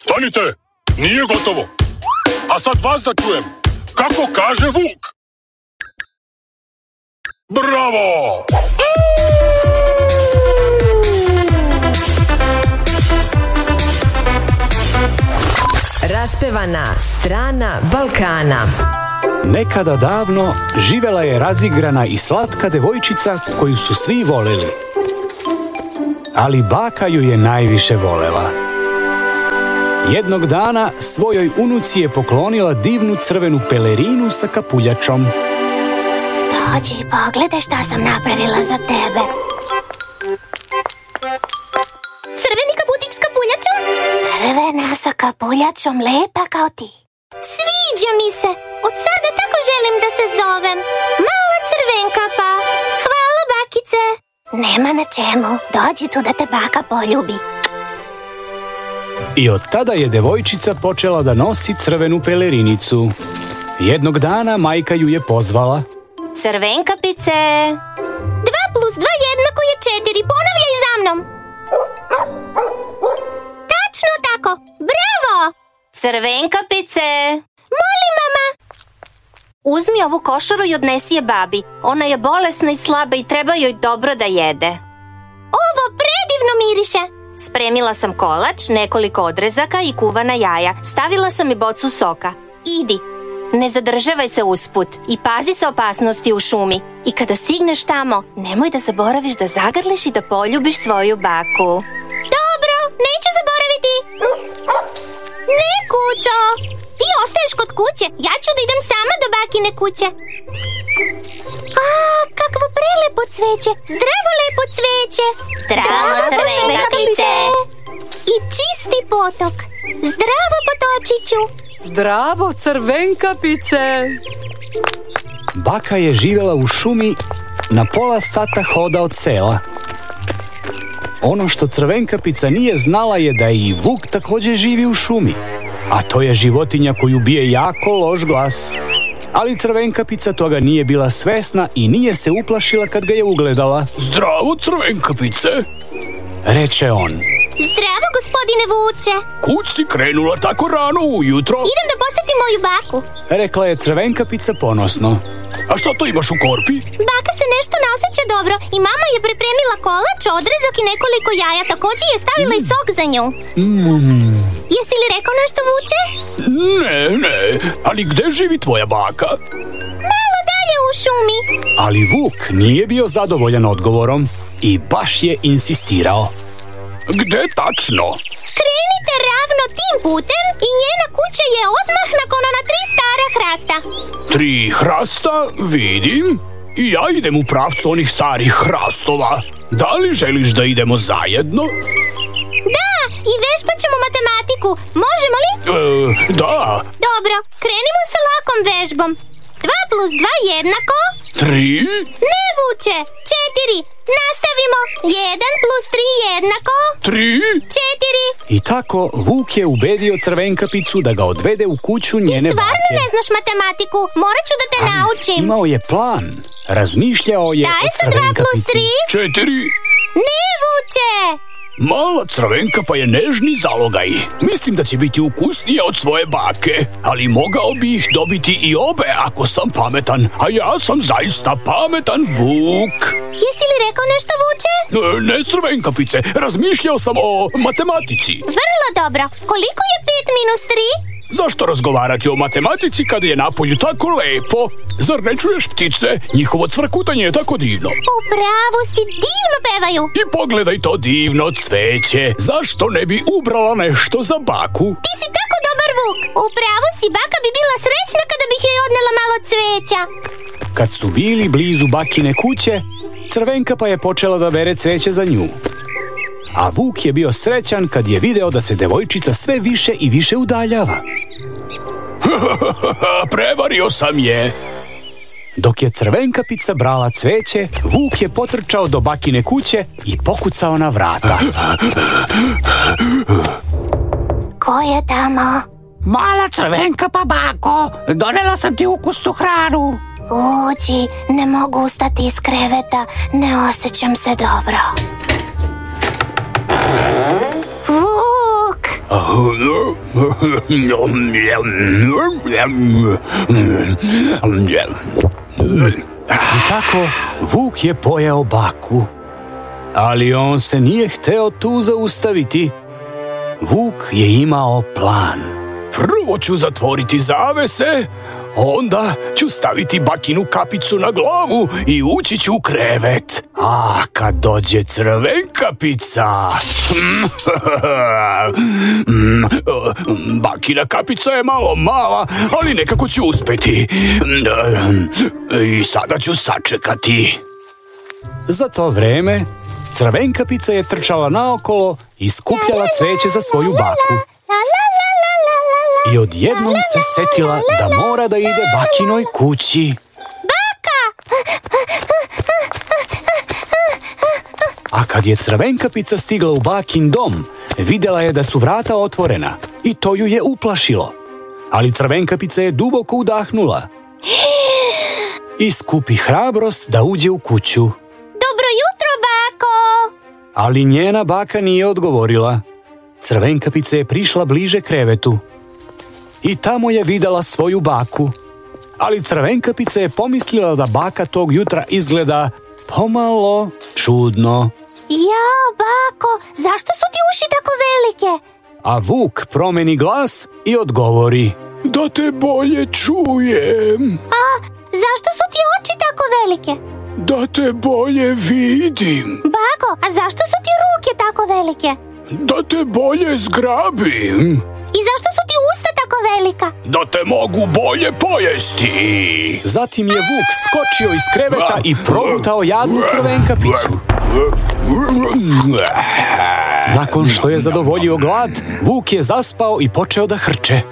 Stanite! Nije gotovo! A sad vas da čujem! Kako kaže vuk? Bravo! Raspevana strana Balkana. Nekada davno živela je razigrana i slatka devojčica koju su svi voleli. Ali baka ju je najviše volela. Jednog dana svojoj unuci je poklonila divnu crvenu pelerinu sa kapuljačom. Dođi i pogledaj šta sam napravila za tebe. Crveni kaputić s kapuljačom? Crvena sa kapuljačom, lepa kao ti. Sviđa mi se. Od sada tako želim da se zovem. Mala crvenkapa. Hvala, bakice. Nema na čemu. Dođi tu da te baka poljubi. I od tada je devojčica počela da nosi crvenu pelerinicu. Jednog dana majka ju je pozvala. Crvenkapice. 2 plus 2 jednako je 4. Ponavljaj za mnom. Tačno tako. Bravo. Crvenkapice. Molim, mama. Uzmi ovu košaru i odnesi je babi. Ona je bolesna i slaba i treba joj dobro da jede. Ovo predivno miriše. Spremila sam kolač, nekoliko odrezaka i kuvana jaja. Stavila sam i bocu soka. Idi. Ne zadržavaj se usput i pazi sa opasnosti u šumi. I kada stigneš tamo, nemoj da zaboraviš da zagrliš i da poljubiš svoju baku. Dobro, neću zaboraviti. Ne, kuco. Ti ostaješ kod kuće. Ja ću da idem sama do bakine kuće. Kakvo prelepo cveće. Zdravo, lepo cveće. Zdravo, crvenkapice. I čisti potok. Zdravo, potočiću. Zdravo, crvenkapice! Baka je živjela u šumi na pola sata hoda od sela. Ono što crvenkapica nije znala je da i vuk također živi u šumi, a to je životinja koju bije jako loš glas. Ali crvenkapica toga nije bila svesna i nije se uplašila kad ga je ugledala. Zdravo, crvenkapice! Reče on. Zdravo, gospodine vuče. Kud si krenula tako rano ujutro? Idem da posjetim moju baku. Rekla je crvenkapica ponosno. A što to imaš u korpi? Baka se nešto ne osjeća dobro i mama je pripremila kolač, odrezak i nekoliko jaja. Također je stavila i sok za nju. Jesi li rekao nešto, vuče? Ne, ali gde živi tvoja baka? Malo dalje u šumi. Ali vuk nije bio zadovoljan odgovorom i baš je insistirao. Gde tačno? Krenite ravno tim putem i njena kuća je odmah nakon ona 3 stara hrasta. 3 hrasta, vidim. I ja idem u pravcu onih starih hrastova. Da li želiš da idemo zajedno? Da, i vežbat ćemo matematiku. Možemo li? Da. Dobro, krenimo sa lakom vežbom. 2 plus 2 jednako? 3? Ne, vuče, 4. Nastavimo. 1 plus 3 jednako? 3? 4. I tako vuk je ubedio crvenkapicu da ga odvede u kuću njene Ti stvarno bake. ne znaš matematiku. Morat ću da te naučim. Imao je plan. Razmišljao je Šta o je sa 2 plus crvenkapici. 3? 4? Ne, vuče. Mala crvenkapa je nežni zalogaj. Mislim da će biti ukusnija od svoje bake. Ali mogao bi ih dobiti i obe ako sam pametan. A ja sam zaista pametan vuk. Jesi li rekao nešto, vuče? Ne, crvenkapice, razmišljao sam o matematici. Vrlo dobro. Koliko je 5 minus 3? Zašto razgovarati o matematici kada je napolju tako lepo? Zar ne čuješ ptice? Njihovo cvrkutanje je tako divno. Upravo si, divno pevaju. I pogledaj to divno cveće. Zašto ne bi ubrala nešto za baku? Ti si tako dobar vuk. Upravo si, baka bi bila srećna kada bih joj odnela malo cveća. Kad su bili blizu bakine kuće, crvenkapa je počela da bere cveće za nju. A vuk je bio srećan kad je video da se devojčica sve više i više udaljava. Prevario sam je. Dok je crvenkapica brala cveće, vuk je potrčao do bakine kuće i pokucao na vrata. Ko je tamo? Mala crvenkapa, bako, donela sam ti ukusnu hranu. Uđi, ne mogu ustati iz kreveta, ne osjećam se dobro. Vuk! I tako vuk je pojeo baku. Ali on se nije hteo tu zaustaviti. Vuk je imao plan. Prvo ću zatvoriti zavese, onda ću staviti bakinu kapicu na glavu i ući ću u krevet. A kad dođe Crvenkapica... Bakina kapica je malo mala, ali nekako ću uspeti. I sada ću sačekati. Za to vreme, Crvenkapica je trčala naokolo i skupljala cveće za svoju baku. I odjednom se setila da mora da ide bakinoj kući. Baka! A kad je Crvenkapica stigla u bakin dom, videla je da su vrata otvorena i to ju je uplašilo. Ali Crvenkapica je duboko udahnula i skupi hrabrost da uđe u kuću. Dobro jutro, bako! Ali njena baka nije odgovorila. Crvenkapica je prišla bliže krevetu i tamo je videla svoju baku. Ali Crvenkapica je pomislila da baka tog jutra izgleda pomalo čudno. Jao, bako, zašto su ti uši tako velike? A vuk promeni glas i odgovori: Da te bolje čujem, A, zašto su ti oči tako velike? da te bolje vidim, Bako, a zašto su ti ruke tako velike? da te bolje zgrabim, I zašto su ti usta tako velika? da te mogu bolje pojesti. Zatim je vuk skočio iz kreveta i progutao jadnu Crvenkapicu. Nakon što je zadovoljio glad, vuk je zaspao i počeo da hrče.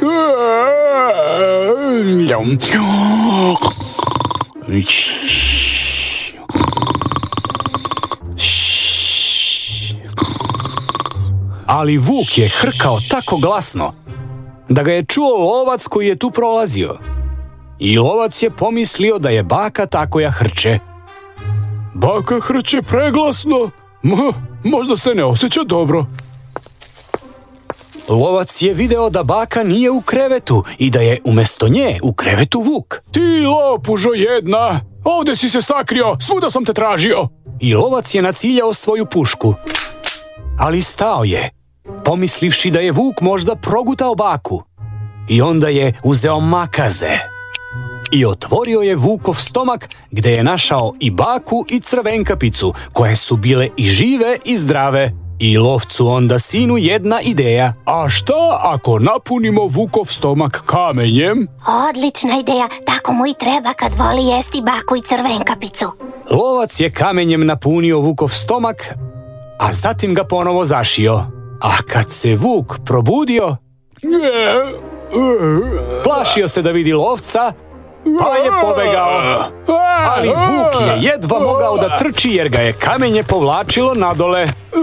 Ali vuk je hrkao tako glasno da ga je čuo lovac koji je tu prolazio. I lovac je pomislio da je baka ta koja hrče. Baka hrče preglasno, možda se ne osjeća dobro. Lovac je video da baka nije u krevetu i da je umjesto nje u krevetu vuk. Ti lopužo jedna, ovdje si se sakrio, svuda sam te tražio. I lovac je naciljao svoju pušku. Ali stao je, pomislivši da je vuk možda progutao baku. I onda je uzeo makaze i otvorio je vukov stomak, gde je našao i baku i Crvenkapicu, koje su bile i žive i zdrave. I lovcu onda sinu jedna ideja. A šta ako napunimo vukov stomak kamenjem? Odlična ideja, tako mu i treba kad voli jesti baku i Crvenkapicu. Lovac je kamenjem napunio vukov stomak, a zatim ga ponovo zašio. A kad se vuk probudio, plašio se da vidi lovca, pa je pobegao. Ali vuk je jedva mogao da trči jer ga je kamenje povlačilo nadole.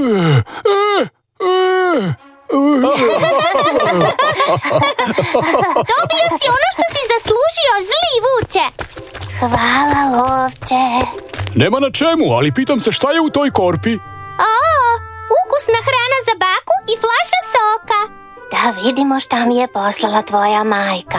Dobio si ono što si zaslužio, zli vuče. Hvala, lovče. Nema na čemu, ali pitam se šta je u toj korpi? Ukusna hrana za baku i flaša soka. Da vidimo šta mi je poslala tvoja majka.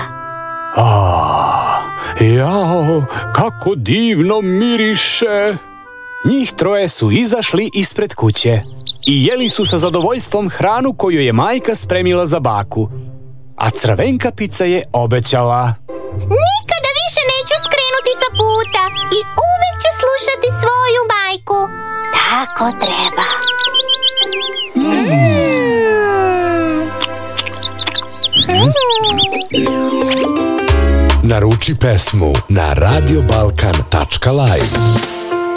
Jao, kako divno miriše. Njih troje su izašli ispred kuće i jeli su sa zadovoljstvom hranu koju je majka spremila za baku. A Crvenkapica je obećala: Nikada više neću skrenuti sa puta i uvek ću slušati svoju majku. Tako treba. Naruči pesmu na radiobalkan.live.